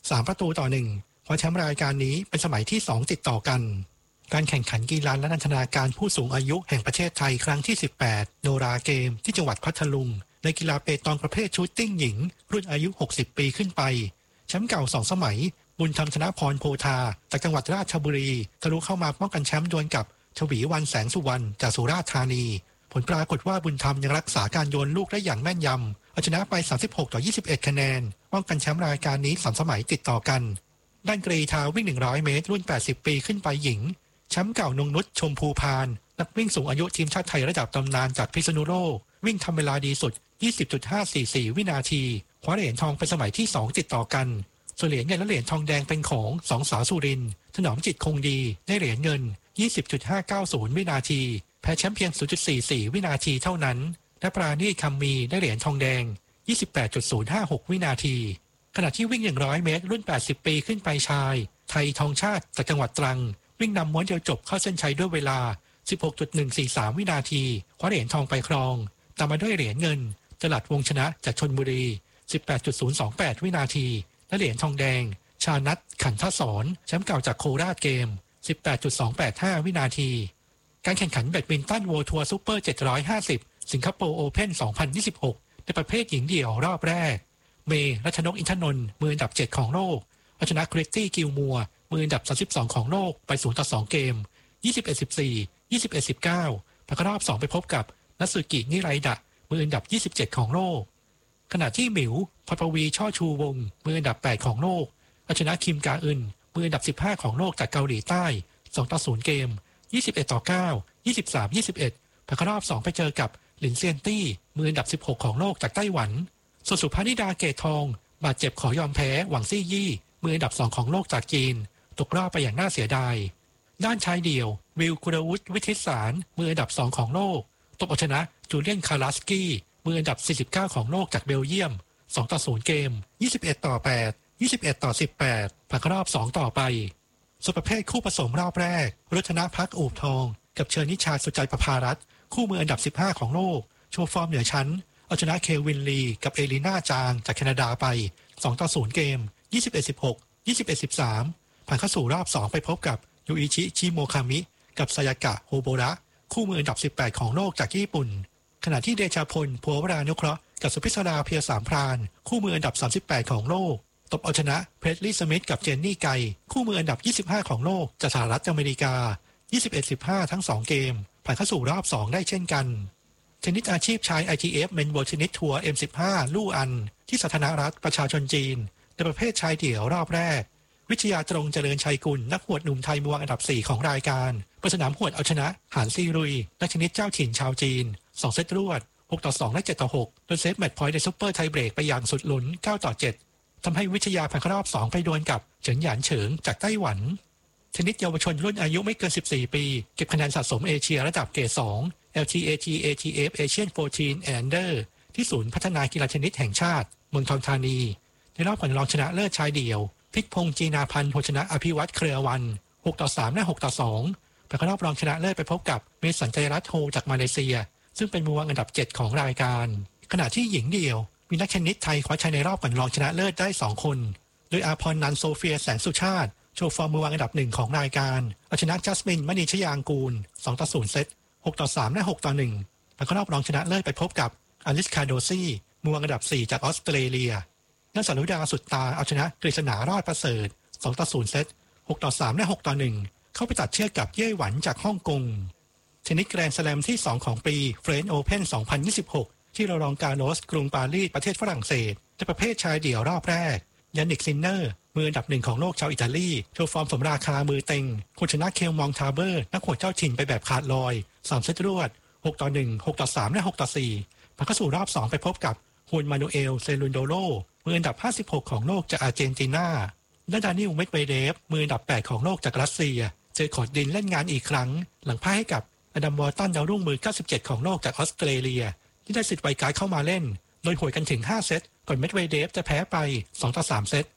3-1คว้าแชมป์รายการนี้เป็นสมัยที่2ติดต่อกันการแข่งขันกีฬาและนันทนาการผู้สูงอายุแห่งประเทศไทยครั้งที่18โนราเกมที่จังหวัดพัทลุงในกีฬาเปตองประเภทชูตติ้งหญิงรุ่นอายุ60ปีขึ้นไปแชมป์เก่า2สมัยบุญธรรมธนพรโพธาจากจังหวัดราชบุรีทะลุเข้ามาป้องกันแชมป์ดวลกับชวีวรรณแสงสุวรรณจากสุราษฎร์ธานีผลปรากฏว่าบุญธรรมยังรักษาการโยนลูกได้อย่างแม่นยำเอาชนะไป36-21คะแนนป้องกันแชมป์รายการนี้3สมัยติดต่อกันด้านกรีฑาวิ่ง100เมตรรุ่น80ปีขึ้นไปหญิงแชมป์เก่านงนุชชมพูพานนักวิ่งสูงอายุทีมชาติไทยระดับตำนานจากพิษณุโลกวิ่งทำเวลาดีสุด 20.544 วินาทีคว้าเหรียญทองเป็นสมัยที่2ติดต่อกันส่วนเหรียญเงินและเหรียญทองแดงเป็นของ2สาวสุรินทร์ถนอมจิตคงดีได้เหรียญเงิน 20.590 วินาทีแพ้แชมป์เพียง 0.44 วินาทีเท่านั้นและปราณีตคำมีได้เหรียญทองแดง 28.056 วินาทีขณะที่วิ่ง100เมตรรุ่น80ปีขึ้นไปชายไทยทองชาติจากจังหวัดตรังวิ่งนำม้วนเดียวจบเข้าเส้นชัยด้วยเวลา 16.143 วินาทีคว้าเหรียญทองไปครองตามมาด้วยเหรียญเงินจลัดวงชนะจากชลบุรี 18.028 วินาทีและเหรียญทองแดงชานัทขันทศรแชมป์เก่าจากโคราชเกม 18.285 วินาทีการแข่งขันแบดมินตันโวทัวร์ซูเปอร์750สิงคโปร์โอเพ่น2026ในประเภทหญิงเดี่ยวรอบแรกเมย์รัชนกอินทนนท์มืออันดับ7ของโลกเอาชนะคริสตี้กิลมัวมืออันดับ32ของโลกไป0-2เกม 21-14 21-19ผ่านเข้ารอบ2ไปพบกับนัสึกินิไรดะมืออันดับ27ของโลกขณะที่หมิวพรปวีช่อชูวงศ์มืออันดับ8ของโลกเอาชนะคิมกาอึนมืออันดับ15ของโลกจากเกาหลีใต้2-0เกม 21-9 23-21ผ่านเข้ารอบ2ไปเจอกับหลินเซียนตี้มืออันดับ16ของโลกจากไต้หวันส่วนสุภานิดาเกตทองบาดเจ็บขอยอมแพ้หวังซี่ยี่มืออันดับ2ของโลกจากจีนตกรอบไปอย่างน่าเสียดายด้านชายเดี่ยววิลกุลวุฒิวิทิศสารมืออันดับ2ของโลกตบเอาชนะจูเลียนคาราสกี้มืออันดับ49ของโลกจากเบลเยียม2-0เกม 21-8 21-18ผ่านเข้ารอบ2ต่อไปส่วนประเภทคู่ผสมรอบแรกรัตนภักอูบทองกับเชอนิชาสุใจประภารัตน์คู่มืออันดับ15ของโลกโชว์ฟอร์มเหนือชั้นเอาชนะเควินลีกับเอลีน่าจางจากแคนาดาไป2-0เกม 21-16 21-13ผ่านเข้าสู่รอบ2ไปพบกับยูอิชิชิโมคามิกับซายากะโฮโบระคู่มืออันดับ18ของโลกจากญี่ปุ่นขณะที่เดชาพลภัววรานุเคราะห์กับสุพิศราเพียรสามพรานคู่มืออันดับ38ของโลกตบเอาชนะเพรสลีย์สมิธกับเจนนี่ไกคู่มืออันดับ25ของโลกจากสหรัฐอเมริกา 21-15 ทั้ง2เกมผ่านเข้าสู่รอบ2ได้เช่นกันเทนนิสอาชีพชาย ITF Men World Tennis Tour M15 ลู่อันที่สาธารณรัฐประชาชนจีนในประเภทชายเดี่ยวรอบแรกวิทยาตรงเจริญชัยกุลนักหวดหนุ่มไทยมือวางอันดับ4ของรายการเปิดสนามหวดเอาชนะหานซีรุยนักเทนนิสเจ้าถิ่นชาวจีน2เซตรวด 6-2 และ 7-6 โดยเซฟแมตช์พอยต์ในซุปเปอร์ไทเบรกไปอย่างสุดลุ้น 9-7 ทำให้วิทยาผ่านเข้ารอบ2ไปดวลกับเฉินหยานเฉิงจากไต้หวันเทนนิสเยาวชนรุ่นอายุไม่เกิน14ปีเก็บคะแนนสะสมเอเชียระดับเกรด2 LTAT ATF Asian 14 Under ที่ศูนย์พัฒนากีฬาเทนนิสแห่งชาติเมืองทองธานีในรอบก่อนรองชนะเลิศชายเดี่ยวพิกพงษ์จีนาพันธ์ชนะอภิวัตรเครือวัน 6-3 และ 6-2ผ่านเข้ารอบรองชนะเลิศไปพบกับเมสันใจรัตน์โฮจากมาเลเซียซึ่งเป็นมือวางอันดับ7ของรายการขณะที่หญิงเดี่ยวมีนักเทนนิสไทยคว้าชัยในรอบก่อนรองชนะเลิศได้2คนโดยอาพรนันโซเฟียแสงสุชาติโชว์ฟอร์มมือวางอันดับ1ของรายการเอาชนะจัสมินมณีชยางกูล 2-0 เซต 6-3 และ 6-1ผ่านเข้ารอบรองชนะเลิศไปพบกับอลิสคาโดซี่มือวางอันดับ4จากออสเตรเลียนักสารุดาสุดตาเอาชนะกฤษณารอดประเสริฐ 2-0 เซต 6-3 และ 6-1เข้าไปตัดเชือกกับเย่หวันจากฮ่องกงเทนนิสแกรนด์สแลมที่2ของปีเฟรนช์โอเพ่น2026ที่รองกาโลสกรุงปารีสประเทศฝรั่งเศสในประเภทชายเดี่ยวรอบแรกยันนิกซินเนอร์มืออันดับ1ของโลกชาวอิตาลีโชว์ฟอร์มสมราคามือเต็งคนชนะเคลมองทาเบอร์นักหวดเจ้าถิ่นไปแบบขาดลอย3เซตรวด 6-1 6-3 และ 6-4ผ่านเข้าสู่รอบ2ไปพบกับฮุนมานูเอลเซลุนโดโลมืออันดับ56ของโลกจากอาร์เจนตินาและดานิลเมดเวเดฟมืออันดับ8ของโลกจากรัสเซียเจอขอดดินเล่นงานอีกครั้งหลังพ่ายให้กับอดัมวอร์ตันดาวรุ่งมือ97ของโลกจากออสเตรเลียที่ได้สิทธิ์ไวการ์ดเข้ามาเล่นโดยหวยกันถึง5เซตก่อนเมดเวเดฟจะแพ้ไป 2-3 เซต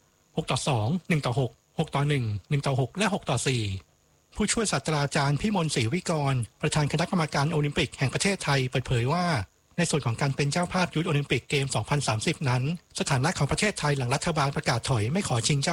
6-2 1-6 6-1 1-6 และ 6-4ผู้ช่วยศาสตราจารย์พิมลศรีวิกรประธานคณะกรรมการโอลิมปิกแห่งประเทศไทยเปิดเผยว่าในส่วนของการเป็นเจ้าภาพยุทธโอลิมปิกเกม 2030 นั้นสถานะของประเทศไทยหลังรัฐบาลประกาศถอยไม่ขอชิงเจ้า